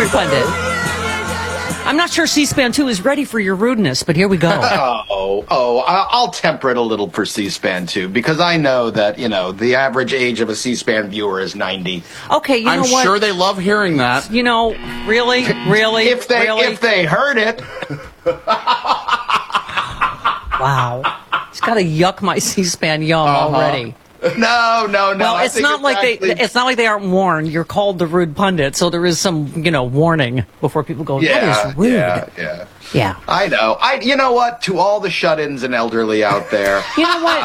pundit. I'm not sure C-SPAN 2 is ready for your rudeness, but here we go. I'll temper it a little for C-SPAN 2 because I know that, the average age of a C-SPAN viewer is 90. Okay, you know what? I'm sure they love hearing that. Really? If they heard it. Wow. It's got to yuck my C-SPAN yum already. No. Well, it's not like they aren't warned. You're called the rude pundit, so there is some, warning before people go, that is rude. Yeah. I know. You know what? To all the shut-ins and elderly out there. You know what?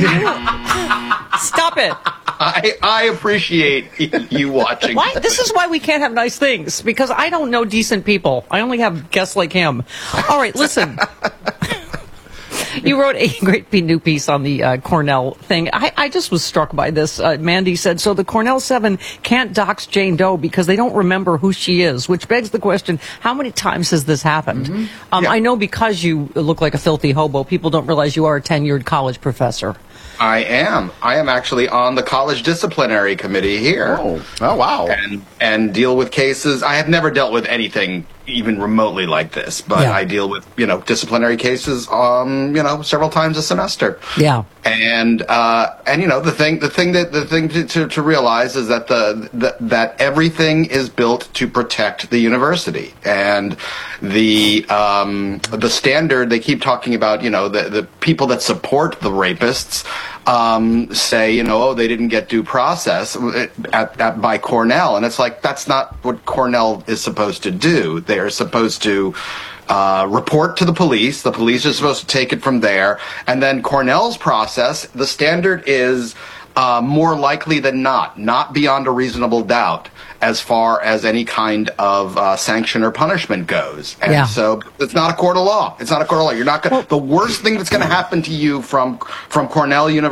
Stop it. I appreciate you watching. Why? This is why we can't have nice things, because I don't know decent people. I only have guests like him. All right, listen. You wrote a great new piece on the Cornell thing. I just was struck by this. Mandy said, so the Cornell 7 can't dox Jane Doe because they don't remember who she is, which begs the question, how many times has this happened? Mm-hmm. I know because you look like a filthy hobo, people don't realize you are a tenured college professor. I am actually on the college disciplinary committee here. Oh wow. And deal with cases. I have never dealt with anything even remotely like this, but I deal with, disciplinary cases, several times a semester. Yeah. And the thing to realize is that that everything is built to protect the university, and the standard they keep talking about, the people that support the rapists say, they didn't get due process by Cornell, and it's like that's not what Cornell is supposed to do. They are supposed to report to the police. The police are supposed to take it from there. And then Cornell's process, the standard is more likely than not beyond a reasonable doubt as far as any kind of sanction or punishment goes. And so it's not a court of law. It's not a court of law. You're not going the worst thing that's going to happen to you from Cornell University